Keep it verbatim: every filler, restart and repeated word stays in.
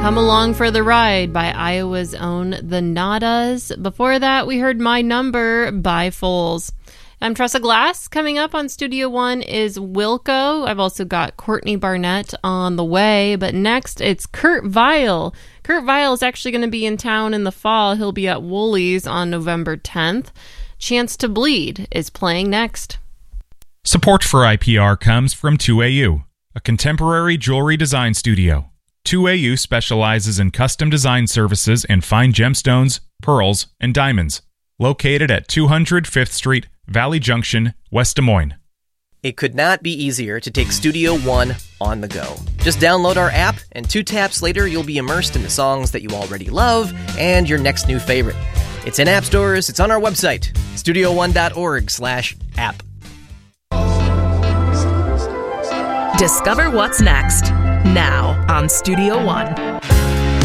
Come Along for the Ride by Iowa's own The Nadas. Before that, we heard My Number by Foals. I'm Tressa Glass. Coming up on Studio One is Wilco. I've also got Courtney Barnett on the way. But next, it's Kurt Vile. Kurt Vile is actually going to be in town in the fall. He'll be at Woolies on November tenth. Chance to Bleed is playing next. Support for I P R comes from two A U, a contemporary jewelry design studio. two A U specializes in custom design services in fine gemstones, pearls, and diamonds. Located at two hundred Fifth Street, Valley Junction, West Des Moines. It could not be easier to take Studio One on the go. Just download our app, and two taps later, you'll be immersed in the songs that you already love and your next new favorite. It's in app stores, it's on our website, studio one dot org slash app. Discover what's next, now on Studio One.